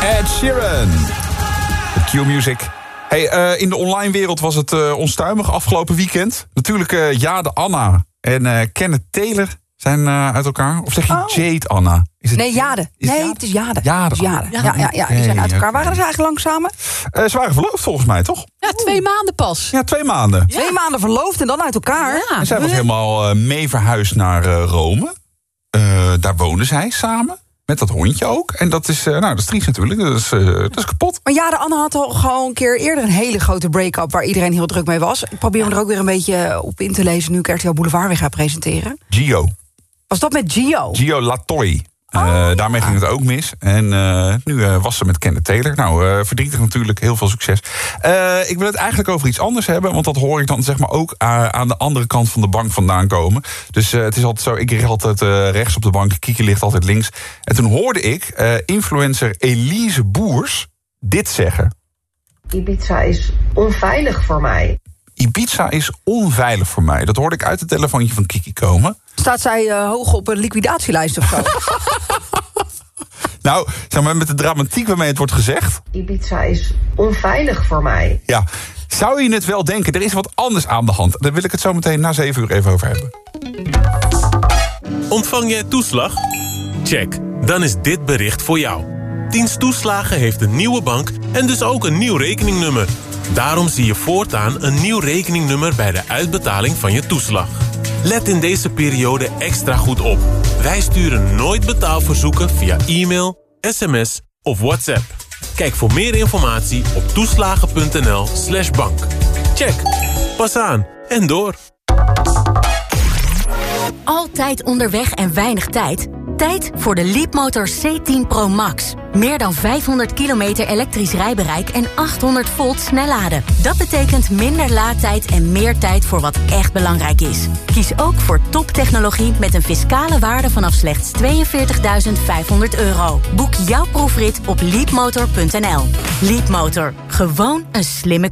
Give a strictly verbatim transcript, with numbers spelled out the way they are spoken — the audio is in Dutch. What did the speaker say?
Ed Sheeran. Q-Music. Hey, uh, in de online wereld was het uh, onstuimig afgelopen weekend. Natuurlijk uh, Jade Anna en uh, Kenneth Taylor zijn uh, uit elkaar. Of zeg je oh. Jade Anna? Is het nee, Jade. Is nee, Jade? het is Jade. Jade. Het is Jade. Ja, ja, ja, ja, die zijn uit elkaar. Waren ze eigenlijk lang samen? Uh, ze waren verloofd volgens mij, toch? Ja, twee maanden pas. Ja, twee maanden. Ja. Twee maanden verloofd en dan uit elkaar. Ja. En zij was helemaal uh, mee verhuisd naar uh, Rome. Uh, daar wonen zij samen. Met dat hondje ook. En dat is, uh, nou, dat is triest natuurlijk. Dat is, uh, dat is kapot. Maar Jade Anna had al gewoon een keer eerder een hele grote break-up waar iedereen heel druk mee was. Ik probeer ja. me er ook weer een beetje op in te lezen nu ik R T L Boulevard weer ga presenteren. Gio. Was dat met Gio? Gio Latoy. Uh, oh, daarmee ja. ging het ook mis. En uh, nu uh, was ze met Kenneth Taylor. Nou, uh, verdrietig natuurlijk. Heel veel succes. Uh, ik wil het eigenlijk over iets anders hebben. Want dat hoor ik dan zeg maar ook uh, aan de andere kant van de bank vandaan komen. Dus uh, het is altijd zo. Ik richt altijd uh, rechts op de bank. Kiki ligt altijd links. En toen hoorde ik uh, influencer Elise Boers dit zeggen. Ibiza is onveilig voor mij. Ibiza is onveilig voor mij. Dat hoorde ik uit het telefoontje van Kiki komen. Staat zij uh, hoog op een liquidatielijst of zo? Nou, zeg maar, met de dramatiek waarmee het wordt gezegd. Ibiza is onveilig voor mij. Ja, zou je het wel denken? Er is wat anders aan de hand. Daar wil ik het zo meteen na zeven uur even over hebben. Ontvang jij toeslag? Check, dan is dit bericht voor jou. Dienst Toeslagen heeft een nieuwe bank en dus ook een nieuw rekeningnummer. Daarom zie je voortaan een nieuw rekeningnummer bij de uitbetaling van je toeslag. Let in deze periode extra goed op. Wij sturen nooit betaalverzoeken via e-mail, sms of WhatsApp. Kijk voor meer informatie op toeslagen.nl slash bank. Check. Pas aan en door. Altijd onderweg en weinig tijd? Tijd voor de Leapmotor C tien Pro Max. Meer dan vijfhonderd kilometer elektrisch rijbereik en achthonderd volt snelladen. Dat betekent minder laadtijd en meer tijd voor wat echt belangrijk is. Kies ook voor toptechnologie met een fiscale waarde vanaf slechts tweeënveertigduizend vijfhonderd euro. Boek jouw proefrit op leapmotor punt n l. Leapmotor. Gewoon een slimme